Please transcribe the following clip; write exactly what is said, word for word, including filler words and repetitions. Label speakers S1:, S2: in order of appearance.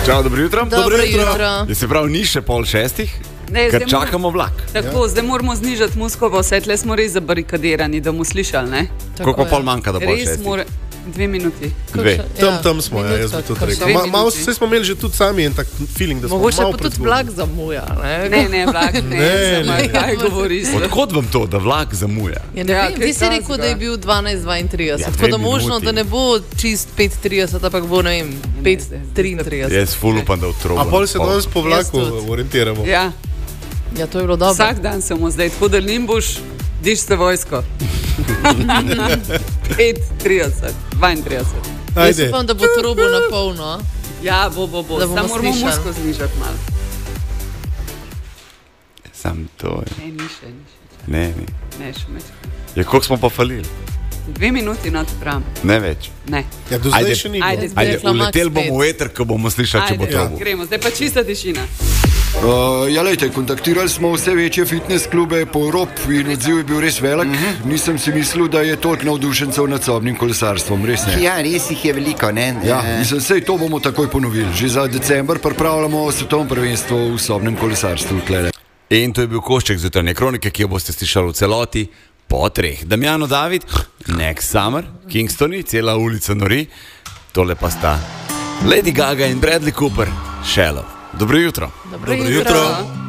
S1: Čau, dobro jutro.
S2: Dobro jutro.
S1: Je se pravi, ni še pol šestih,
S3: Ne,
S1: ker
S3: zdaj
S1: čakamo vlak.
S3: Tako, zdaj moramo znižati muskovo, vse tle smo res zabarikadirani, da bomo slišali, ne?
S1: Koliko pol manjka, da bo
S3: Res
S1: šestih?
S3: mora... Dve minuti.
S1: Dve.
S2: Ja,
S4: Tam, tam smo, ja, jaz bi tudi rekel.
S3: Dve
S4: Ma, malo
S3: minuti.
S4: vse smo imeli že tudi sami en tak feeling, da smo
S2: Mogoče
S4: malo
S2: pa tudi
S4: prezgodaj.
S2: vlak zamuja. Ne,
S3: Ne, ne, vlak, ne,
S4: Ne,
S3: ne,
S4: ne.
S3: kaj govoriš?
S1: Odkot vam to, da vlak zamuja?
S2: Ja, ne
S3: Ja,
S2: vem,
S3: kaj
S2: ti si rekel,
S3: takega?
S2: da je bil dvanajst dvaintrideset,
S1: Ja,
S2: tako
S1: dve
S2: da možno,
S1: minuti.
S2: da ne bo čist pet trideset, ampak bo, ne vem, pet triintrideset.
S1: Jaz ful upam, da utrobo.
S4: A pol se danes po vlaku
S2: Jaz tudi.
S4: orientiramo.
S3: Ja,
S2: Ja, to je bilo dobro.
S3: vsak dan samo zdaj, tako da nimbuš, diš se vojsko. pet trideset, dvaintrideset.
S2: Jaz
S4: Ajde.
S2: upam, da bo trobo na polno.
S3: Ja, bo, bo, bo.
S2: Da bomo
S3: Samo moramo
S2: slišali.
S3: musko znižati malo.
S1: Sam to je.
S3: Ne, ni še, ni še.
S1: Ne, ne.
S3: Ne, še meč.
S1: Ja, koliko smo pa falili?
S3: Dve minuti not pram.
S1: Ne več.
S3: Ne.
S4: Ja, do zdaj
S1: Ajde.
S4: še ni
S3: Ajde.
S4: bilo.
S2: bi
S1: Ajde,
S2: rekla max
S1: uletel
S2: pet.
S1: bomo v eter, ko bomo slišali, če bo
S3: Ajde,
S1: to
S3: ja,
S1: bo.
S3: gremo, zdaj pa čista tišina.
S5: Uh, ja, lejte, kontaktirali smo vse večje fitness klube po Evropi in odziv je bil res velik. Uh -huh. Nisem si mislil, da je toliko navdušencev nad sobnim kolesarstvom, res ne.
S6: Ja, res jih je veliko, ne?
S5: Ja, mislim, sej to bomo takoj ponovili. Že za december pripravljamo svetovno prvenstvo v sobnem kolesarstvu. Tlele.
S1: In to je bil košček z jutranje kronike, ki jo boste slišali v celoti po treh. Damjano David, Next Summer, Kingstoni, cela ulica nori, tole pa sta Lady Gaga in Bradley Cooper, Shallow. Dobro jutro.
S2: Dobro
S4: Dobro jutro.
S2: jutro.